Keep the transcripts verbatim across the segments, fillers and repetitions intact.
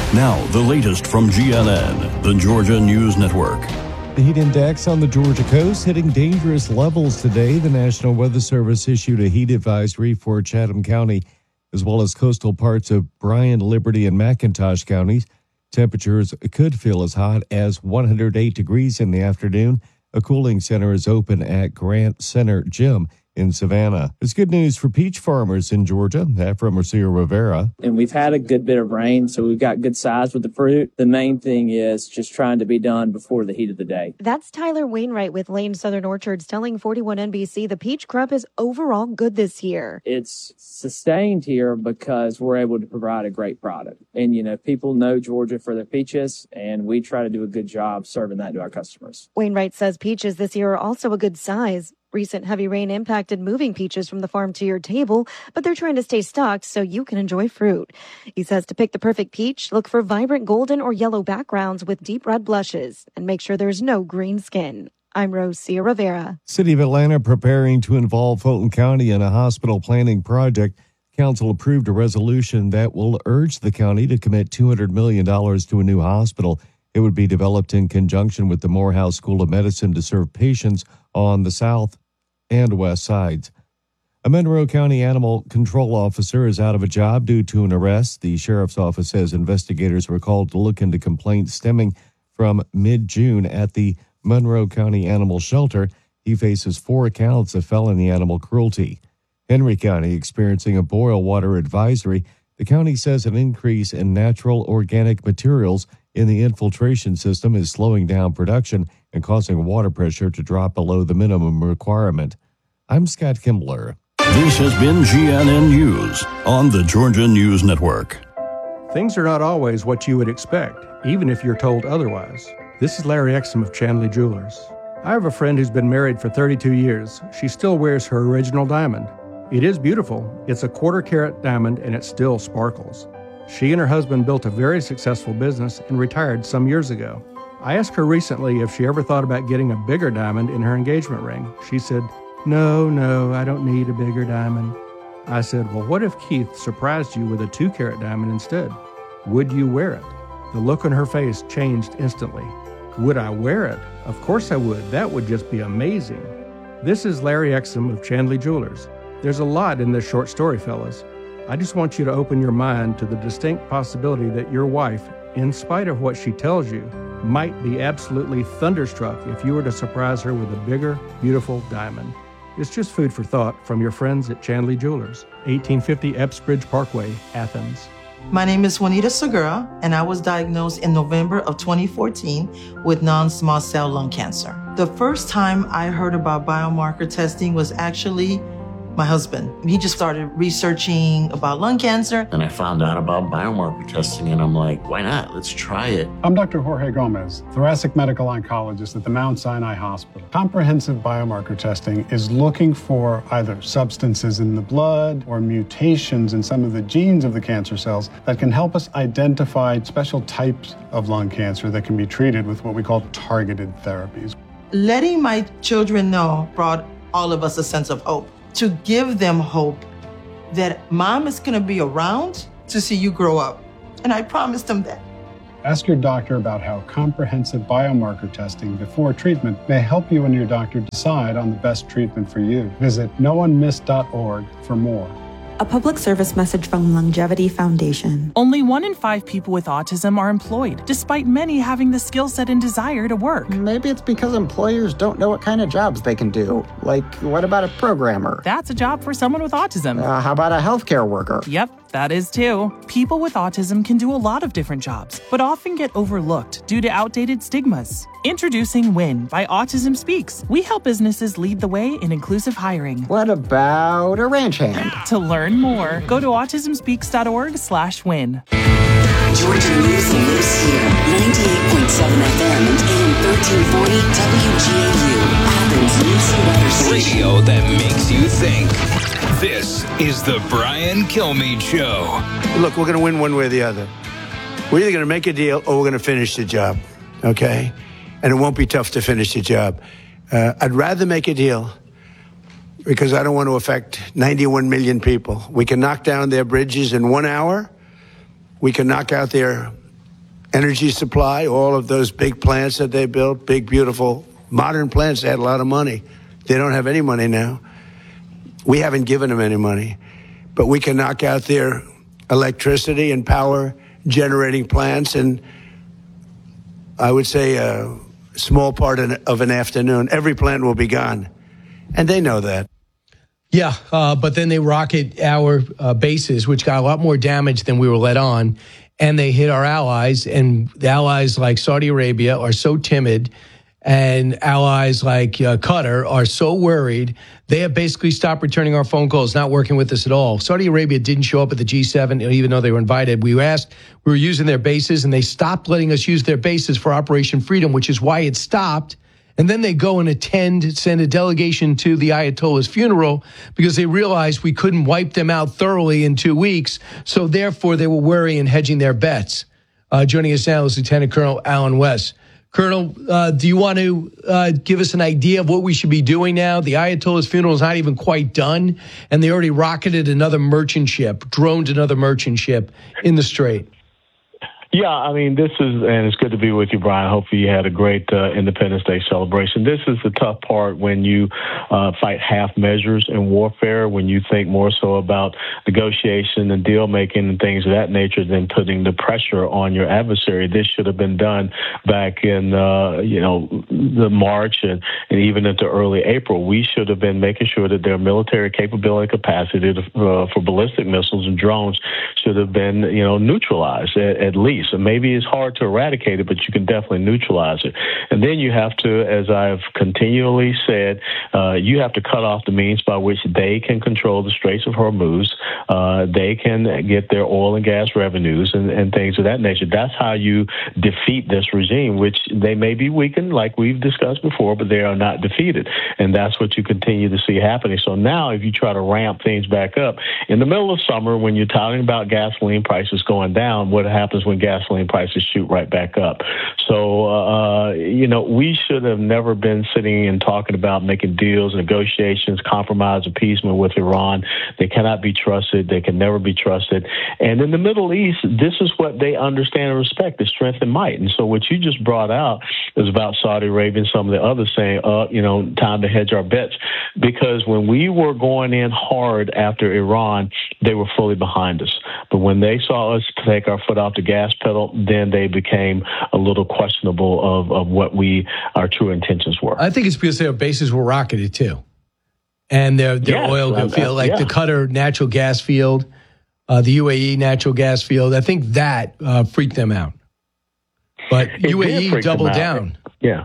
Now, the latest from G N N, the Georgia News Network. The heat index on the Georgia coast hitting dangerous levels today. The National Weather Service issued a heat advisory for Chatham County, as well as coastal parts of Bryan, Liberty, and McIntosh counties. Temperatures could feel as hot as one hundred eight degrees in the afternoon. A cooling center is open at Grant Center Gym in Savannah. It's good news for peach farmers in Georgia. That from Marcia Rivera. And we've had a good bit of rain, so we've got good size with the fruit. The main thing is just trying to be done before the heat of the day. That's Tyler Wainwright with Lane Southern Orchards telling forty-one N B C the peach crop is overall good this year. It's sustained here because we're able to provide a great product. And, you know, people know Georgia for their peaches, and we try to do a good job serving that to our customers. Wainwright says peaches this year are also a good size. Recent heavy rain impacted moving peaches from the farm to your table, but they're trying to stay stocked so you can enjoy fruit. He says to pick the perfect peach, look for vibrant golden or yellow backgrounds with deep red blushes and make sure there's no green skin. I'm Rosia Rivera. City of Atlanta preparing to involve Fulton County in a hospital planning project. Council approved a resolution that will urge the county to commit two hundred million dollars to a new hospital. It would be developed in conjunction with the Morehouse School of Medicine to serve patients on the south and west sides. A Monroe County animal control officer is out of a job due to an arrest. The sheriff's office says investigators were called to look into complaints stemming from mid-June at the Monroe County Animal Shelter. He faces four counts of felony animal cruelty. Henry County experiencing a boil water advisory. The county says an increase in natural organic materials in the infiltration system is slowing down production and causing water pressure to drop below the minimum requirement. I'm Scott Kimbler. This has been G N N News on the Georgia News Network. Things are not always what you would expect, even if you're told otherwise. This is Larry Exum of Chandley Jewelers. I have a friend who's been married for thirty-two years. She still wears her original diamond. It is beautiful. It's a quarter carat diamond and it still sparkles. She and her husband built a very successful business and retired some years ago. I asked her recently if she ever thought about getting a bigger diamond in her engagement ring. She said, no, no, I don't need a bigger diamond. I said, well, what if Keith surprised you with a two carat diamond instead? Would you wear it? The look on her face changed instantly. Would I wear it? Of course I would. That would just be amazing. This is Larry Exum of Chandley Jewelers. There's a lot in this short story, fellas. I just want you to open your mind to the distinct possibility that your wife, in spite of what she tells you, might be absolutely thunderstruck if you were to surprise her with a bigger, beautiful diamond. It's just food for thought from your friends at Chandley Jewelers, eighteen fifty Epsbridge Parkway, Athens. My name is Juanita Segura, and I was diagnosed in November of twenty fourteen with non-small cell lung cancer. The first time I heard about biomarker testing was actually my husband. He just started researching about lung cancer. And I found out about biomarker testing, and I'm like, why not? Let's try it. I'm Doctor Jorge Gomez, thoracic medical oncologist at the Mount Sinai Hospital. Comprehensive biomarker testing is looking for either substances in the blood or mutations in some of the genes of the cancer cells that can help us identify special types of lung cancer that can be treated with what we call targeted therapies. Letting my children know brought all of us a sense of hope. To give them hope that mom is going to be around to see you grow up. And I promised them that. Ask your doctor about how comprehensive biomarker testing before treatment may help you and your doctor decide on the best treatment for you. Visit no one missed dot org for more. A public service message from Longevity Foundation. Only one in five people with autism are employed, despite many having the skill set and desire to work. Maybe it's because employers don't know what kind of jobs they can do. Like, what about a programmer? That's a job for someone with autism. Uh, how about a healthcare worker? Yep, that is too. People with autism can do a lot of different jobs, but often get overlooked due to outdated stigmas. Introducing WIN by Autism Speaks. We help businesses lead the way in inclusive hiring. What about a ranch hand? To learn more, go to autism speaks dot org slash win. Georgia News and Lives here. ninety-eight point seven F M and A M thirteen forty W G A U. Athens News and Weather Station. Radio that makes you think. This is the Brian Kilmeade Show. Look, we're going to win one way or the other. We're either going to make a deal or we're going to finish the job, okay? And it won't be tough to finish the job. Uh, I'd rather make a deal because I don't want to affect ninety-one million people. We can knock down their bridges in one hour. We can knock out their energy supply, all of those big plants that they built, big, beautiful, modern plants. They had a lot of money. They don't have any money now. We haven't given them any money. But we can knock out their electricity and power generating plants in, I would say, a small part of an afternoon. Every plant will be gone. And they know that. Yeah, uh, but then they rocket our uh, bases, which got a lot more damage than we were let on. And they hit our allies. And the allies like Saudi Arabia are so timid. And allies like uh, Qatar are so worried, they have basically stopped returning our phone calls, not working with us at all. Saudi Arabia didn't show up at the G seven, even though they were invited. We asked, we were using their bases, and they stopped letting us use their bases for Operation Freedom, which is why it stopped. And then they go and attend, send a delegation to the Ayatollah's funeral because they realized we couldn't wipe them out thoroughly in two weeks. So therefore, they were worrying and hedging their bets. Uh, joining us now is Lieutenant Colonel Allen West. Colonel, uh, do you want to uh, give us an idea of what we should be doing now? The Ayatollah's funeral is not even quite done, and they already rocketed another merchant ship, droned another merchant ship in the Strait. Yeah, I mean, this is, and it's good to be with you, Brian. Hopefully you had a great uh, Independence Day celebration. This is the tough part when you uh, fight half measures in warfare, when you think more so about negotiation and deal making and things of that nature than putting the pressure on your adversary. This should have been done back in, uh, you know, the March and, and even into early April. We should have been making sure that their military capability and capacity to, uh, for ballistic missiles and drones should have been, you know, neutralized at, at least. So maybe it's hard to eradicate it, but you can definitely neutralize it. And then you have to, as I've continually said, uh, you have to cut off the means by which they can control the Straits of Hormuz. Uh, they can get their oil and gas revenues and, and things of that nature. That's how you defeat this regime, which they may be weakened, like we've discussed before, but they are not defeated. And that's what you continue to see happening. So now if you try to ramp things back up, in the middle of summer, when you're talking about gasoline prices going down, what happens when gas gasoline prices shoot right back up. So, uh, you know, we should have never been sitting and talking about making deals, negotiations, compromise, appeasement with Iran. They cannot be trusted. They can never be trusted. And in the Middle East, this is what they understand and respect, the strength and might. And so what you just brought out is about Saudi Arabia and some of the others saying, uh, you know, time to hedge our bets. Because when we were going in hard after Iran, they were fully behind us. But when they saw us take our foot off the gas pedal, then they became a little questionable of, of what we, our true intentions were. I think it's because their bases were rocketed too. And their, their yes, oil uh, field, like yeah. the Qatar natural gas field, uh, the U A E natural gas field, I think that uh, freaked them out. But it U A E doubled down. Yeah.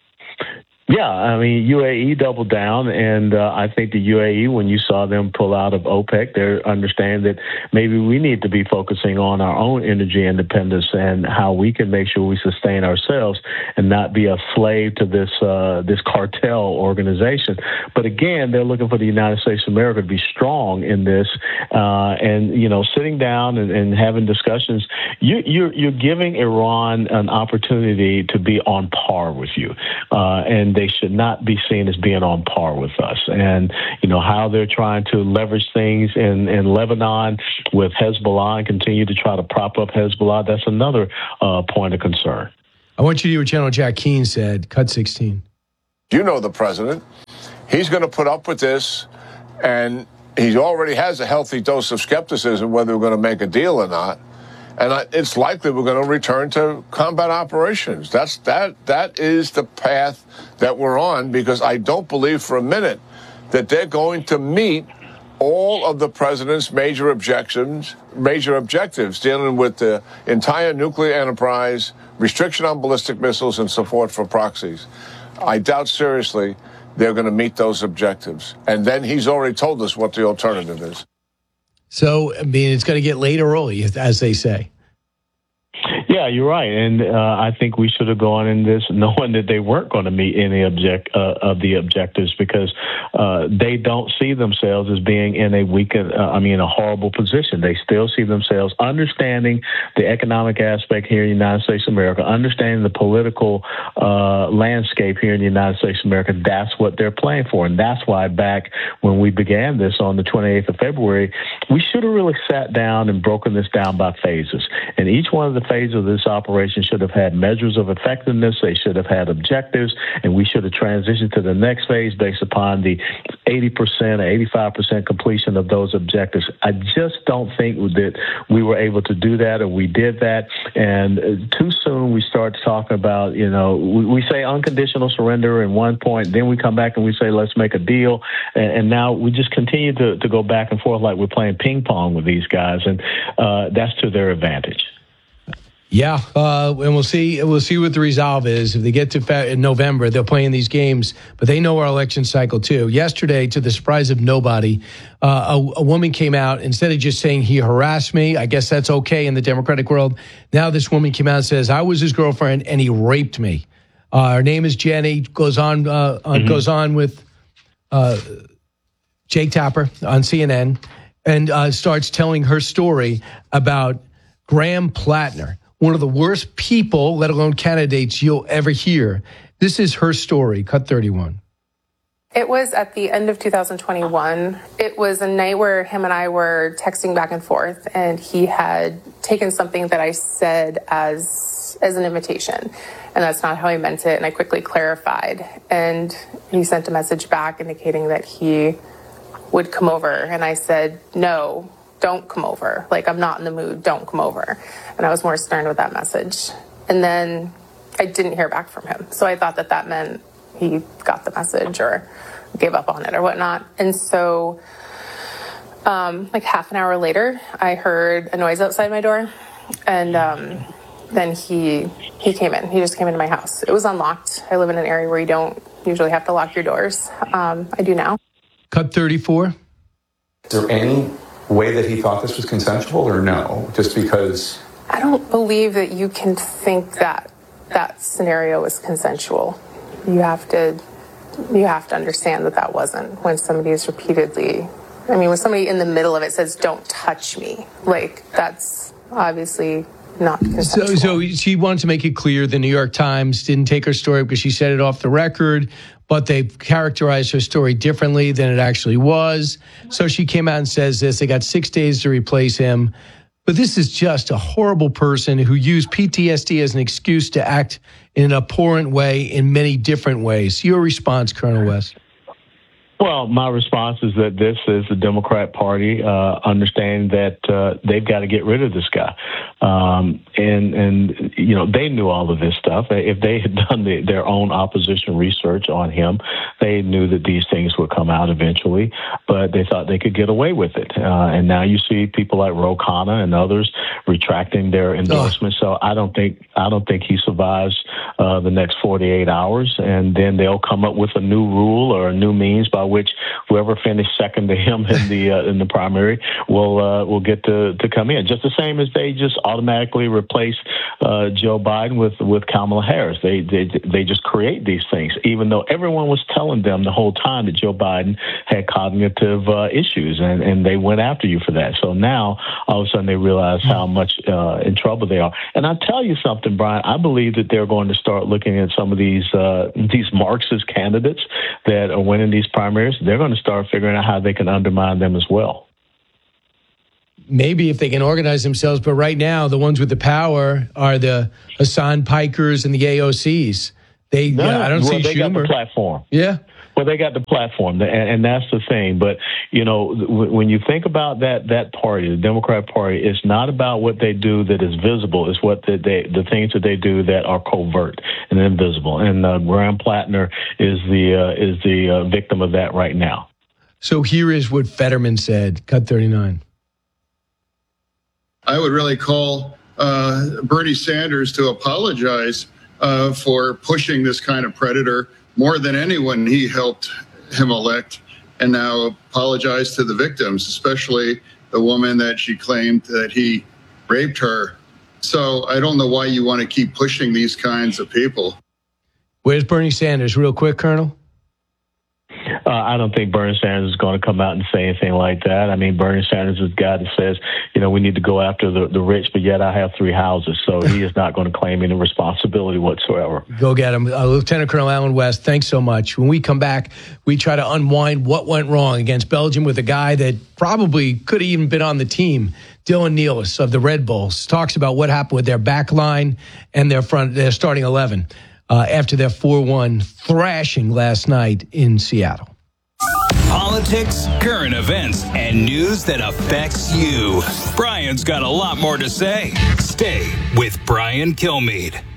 Yeah, I mean, U A E doubled down, and uh, I think the U A E, when you saw them pull out of OPEC, they understand that maybe we need to be focusing on our own energy independence and how we can make sure we sustain ourselves and not be a slave to this uh, this cartel organization. But again, they're looking for the United States of America to be strong in this, uh, and you know, sitting down and, and having discussions. You, you're you're giving Iran an opportunity to be on par with you, uh, and they should not be seen as being on par with us. And, you know, how they're trying to leverage things in, in Lebanon with Hezbollah and continue to try to prop up Hezbollah, that's another uh, point of concern. I want you to hear what General Jack Keane said, cut sixteen. You know the president. He's going to put up with this, and he already has a healthy dose of skepticism whether we're going to make a deal or not. And it's likely we're going to return to combat operations. That's that. That is the path that we're on, because I don't believe for a minute that they're going to meet all of the president's major objectives, major objectives dealing with the entire nuclear enterprise, restriction on ballistic missiles, and support for proxies. I doubt seriously they're going to meet those objectives. And then he's already told us what the alternative is. So, I mean, it's going to get late or early, as they say. Yeah, you're right. And uh, I think we should have gone in this knowing that they weren't going to meet any object uh, of the objectives, because uh, they don't see themselves as being in a weak, uh, I mean, a horrible position. They still see themselves understanding the economic aspect here in the United States of America, understanding the political uh, landscape here in the United States of America. That's what they're playing for. And that's why back when we began this on the twenty-eighth of February, we should have really sat down and broken this down by phases. And each one of the phases of this operation should have had measures of effectiveness. They should have had objectives, and we should have transitioned to the next phase based upon the eighty percent or eighty-five percent completion of those objectives. I just don't think that we were able to do that, or we did that. And too soon we start talking about, you know, we, we say unconditional surrender at one point, then we come back and we say, let's make a deal. And, and now we just continue to, to go back and forth like we're playing ping pong with these guys. And uh, that's to their advantage. Yeah, uh, and we'll see. We'll see what the resolve is. If they get to fe- in November, they'll play in these games, but they know our election cycle too. Yesterday, to the surprise of nobody, uh, a, a woman came out. Instead of just saying he harassed me, I guess that's okay in the Democratic world. Now this woman came out and says I was his girlfriend and he raped me. Uh, her name is Jenny. Goes on. Uh, mm-hmm. Goes on with uh, Jake Tapper on C N N and uh, starts telling her story about Graham Plattner, one of the worst people, let alone candidates, you'll ever hear. This is her story, cut thirty-one. It was at the end of two thousand twenty-one. It was a night where him and I were texting back and forth, and he had taken something that I said as as an invitation, and that's not how I meant it, and I quickly clarified. And he sent a message back indicating that he would come over, and I said, no, don't come over. Like, I'm not in the mood, don't come over. And I was more stern with that message. And then I didn't hear back from him. So I thought that that meant he got the message or gave up on it or whatnot. And so um, like half an hour later, I heard a noise outside my door. And um, then he he came in. He just came into my house. It was unlocked. I live in an area where you don't usually have to lock your doors. Um, I do now. Cut thirty-four. Is there any way that he thought this was consensual or no? Just because... I don't believe that you can think that that scenario was consensual. You have to, you have to understand that that wasn't. When somebody is repeatedly, I mean, when somebody in the middle of it says, don't touch me, like, that's obviously not consensual. So, so she wanted to make it clear the New York Times didn't take her story because she said it off the record, but they characterized her story differently than it actually was. So she came out and says this. They got six days to replace him. But this is just a horrible person who used P T S D as an excuse to act in an abhorrent way in many different ways. Your response, Colonel West? Well, my response is that this is the Democrat Party uh, understanding that uh, they've got to get rid of this guy. Um, and, and, you know, they knew all of this stuff. If they had done the, their own opposition research on him, they knew that these things would come out eventually, but they thought they could get away with it. Uh, and now you see people like Ro Khanna and others retracting their endorsements. Oh. So I don't think I don't think he survives uh, the next forty-eight hours. And then they'll come up with a new rule or a new means by which whoever finished second to him in the uh, in the primary will uh, will get to, to come in. Just the same as they just automatically replace uh, Joe Biden with with Kamala Harris. They, they they just create these things, even though everyone was telling them the whole time that Joe Biden had cognitive uh, issues, and, and they went after you for that. So now all of a sudden they realize how much uh, in trouble they are. And I'll tell you something, Brian. I believe that they're going to start looking at some of these uh, these Marxist candidates that are winning these primaries. They're going to start figuring out how they can undermine them as well. Maybe if they can organize themselves, but right now the ones with the power are the Hassan Pikers and the A O Cs. They, no, yeah, I don't well, see they Schumer. Got the platform. Yeah. Well, they got the platform, and, and that's the thing. But, you know, when you think about that that party, the Democrat Party, it's not about what they do that is visible. It's what the, they, the things that they do that are covert and invisible. And uh, Graham Plattner is the uh, is the uh, victim of that right now. So here is what Fetterman said. Cut thirty-nine. I would really call uh, Bernie Sanders to apologize uh, for pushing this kind of predator. More than anyone, he helped him elect, and now apologize to the victims, especially the woman that she claimed that he raped her. So I don't know why you want to keep pushing these kinds of people. Where's Bernie Sanders? Real quick, Colonel. Uh, I don't think Bernie Sanders is going to come out and say anything like that. I mean, Bernie Sanders is the guy that says, you know, we need to go after the, the rich, but yet I have three houses. So he is not going to claim any responsibility whatsoever. Go get him. Uh, Lieutenant Colonel Alan West, thanks so much. When we come back, we try to unwind what went wrong against Belgium with a guy that probably could have even been on the team. Dylan Nealis of the Red Bulls talks about what happened with their back line and their front, their starting eleven uh, after their four one thrashing last night in Seattle. Politics, current events, and news that affects you. Brian's got a lot more to say. Stay with Brian Kilmeade.